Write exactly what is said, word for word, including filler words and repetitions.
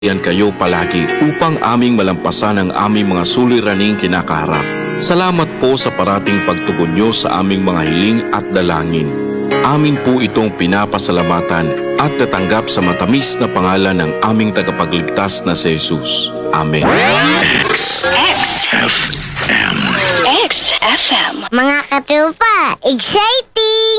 yan kayo palagi upang aming malampasan ang aming mga suliraning kinakaharap. Salamat po sa parating pagtugon nyo sa aming mga hiling at dalangin. Amin po itong pinapasalamatan at natanggap sa matamis na pangalan ng aming tagapagligtas na si Jesus. Amen. X F M. X F M. Mga katupa, exciting!